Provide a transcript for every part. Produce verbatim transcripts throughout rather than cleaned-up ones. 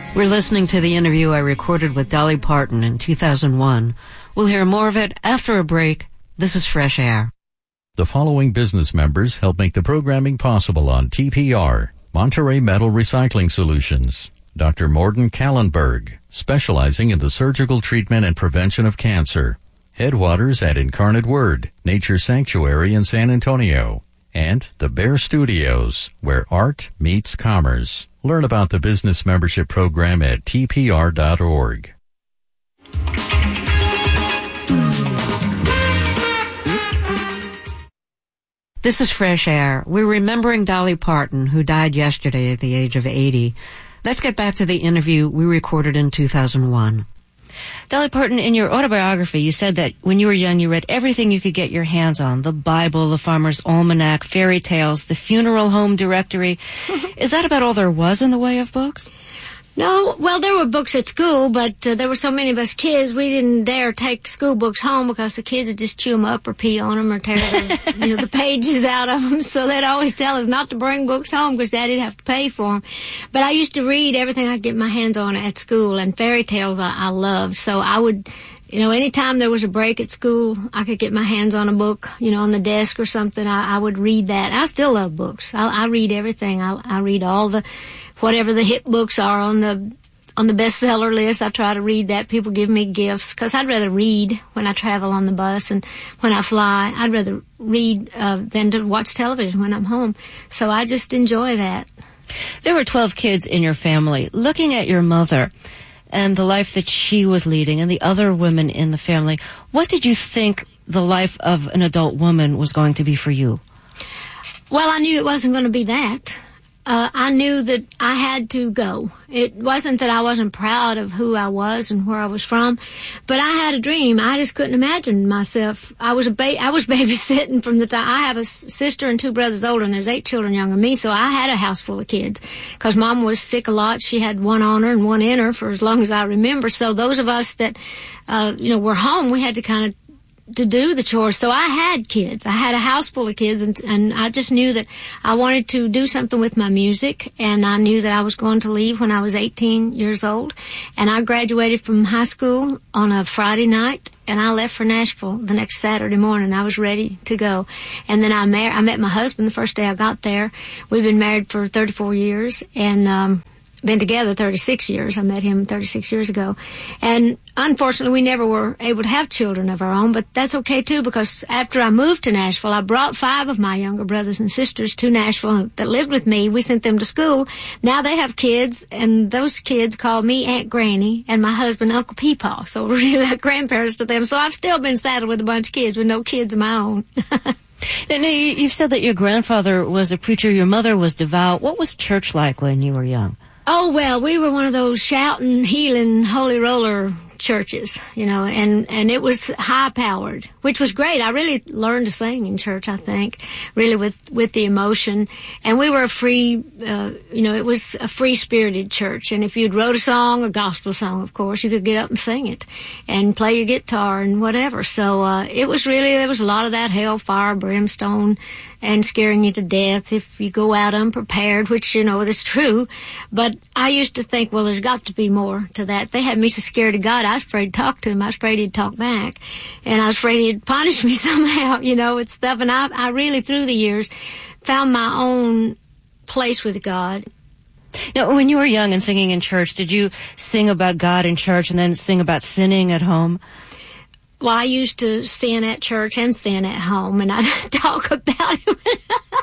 We're listening to the interview I recorded with Dolly Parton in two thousand one. We'll hear more of it after a break. This is Fresh Air. The following business members help make the programming possible on T P R. Monterey Metal Recycling Solutions. Doctor Morden Kallenberg, specializing in the surgical treatment and prevention of cancer. Headwaters at Incarnate Word, Nature Sanctuary in San Antonio. And the Bear Studios, where art meets commerce. Learn about the business membership program at T P R dot org. This is Fresh Air. We're remembering Dolly Parton, who died yesterday at the age of eighty. Let's get back to the interview we recorded in two thousand one. Dolly Parton, in your autobiography, you said that when you were young, you read everything you could get your hands on. The Bible, the Farmer's Almanac, fairy tales, the Funeral Home Directory. Is that about all there was in the way of books? No, well, there were books at school, but uh, there were so many of us kids, we didn't dare take school books home because the kids would just chew them up or pee on them or tear the, you know, the pages out of them. So they'd always tell us not to bring books home because Daddy'd have to pay for them. But I used to read everything I could get my hands on at school, and fairy tales I, I loved. So I would, you know, anytime there was a break at school, I could get my hands on a book, you know, on the desk or something. I, I would read that. I still love books. I, I read everything. I, I read all the... whatever the hit books are on the on the bestseller list, I try to read that. People give me gifts because I'd rather read when I travel on the bus and when I fly. I'd rather read uh, than to watch television when I'm home. So I just enjoy that. There were twelve kids in your family. Looking at your mother and the life that she was leading and the other women in the family, what did you think the life of an adult woman was going to be for you? Well, I knew it wasn't going to be that. Uh, I knew that I had to go. It wasn't that I wasn't proud of who I was and where I was from, but I had a dream. I just couldn't imagine myself. I was a ba- I was babysitting from the time. I have a sister and two brothers older, and there's eight children younger than me, so I had a house full of kids because Mom was sick a lot. She had one on her and one in her for as long as I remember. So those of us that, uh, you know, were home, we had to kind of to do the chores. So I had kids. I had a house full of kids, and, and I just knew that I wanted to do something with my music, and I knew that I was going to leave when I was eighteen years old. And I graduated from high school on a Friday night, and I left for Nashville the next Saturday morning. I was ready to go. And then I, mar- I met my husband the first day I got there. We've been married for thirty-four years, and um been together thirty-six years. I met him thirty-six years ago. And unfortunately, we never were able to have children of our own, but that's okay too, because after I moved to Nashville, I brought five of my younger brothers and sisters to Nashville that lived with me. We sent them to school. Now they have kids, and those kids call me Aunt Granny and my husband Uncle Peepaw. So we're really like grandparents to them. So I've still been saddled with a bunch of kids with no kids of my own. And you've said that your grandfather was a preacher, your mother was devout. What was church like when you were young? Oh, well, we were one of those shouting, healing, holy roller churches, you know, and, and it was high-powered, which was great. I really learned to sing in church, I think, really with, with the emotion. And we were a free, uh, you know, it was a free-spirited church. And if you'd wrote a song, a gospel song, of course, you could get up and sing it and play your guitar and whatever. So uh, it was really, there was a lot of that hellfire, brimstone, and scaring you to death if you go out unprepared, which, you know, that's true. But I used to think, well, there's got to be more to that. They had me so scared of God, I was afraid to talk to him. I was afraid he'd talk back. And I was afraid he'd punish me somehow, you know, with stuff. And I, I really, through the years, found my own place with God. Now, when you were young and singing in church, did you sing about God in church and then sing about sinning at home? Well, I used to sin at church and sin at home, and I'd talk about it.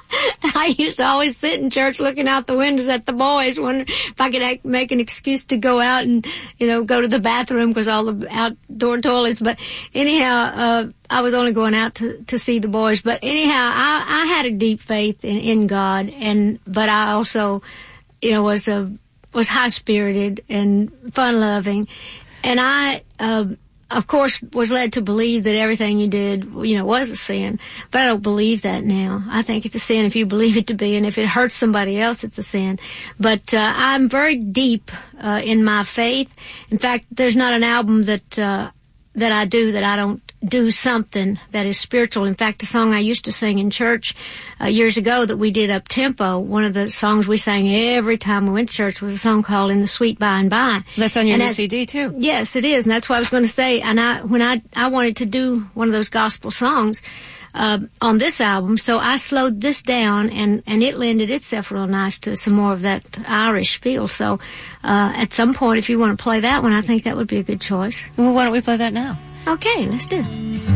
I used to always sit in church looking out the windows at the boys, wondering if I could act, make an excuse to go out and, you know, go to the bathroom because all the outdoor toilets. But anyhow, uh, I was only going out to, to see the boys. But anyhow, I, I had a deep faith in, in God, and but I also, you know, was a was high spirited and fun loving, and I. Uh, Of course, was led to believe that everything you did, you know, was a sin. But I don't believe that now. I think it's a sin if you believe it to be, and if it hurts somebody else, it's a sin. But uh, I'm very deep uh, in my faith. In fact, there's not an album that uh, that I do that I don't do something that is spiritual. In fact, a song I used to sing in church uh, years ago that we did up tempo, one of the songs we sang every time we went to church was a song called In the Sweet By and By. That's on your and new as, C D too. Yes, it is, and that's what I was going to say. And I, when I, I wanted to do one of those gospel songs uh, on this album, so I slowed this down, and, and it lended itself real nice to some more of that Irish feel. So uh, at some point, if you want to play that one, I think that would be a good choice. Well, why don't we play that now? Okay, let's do it.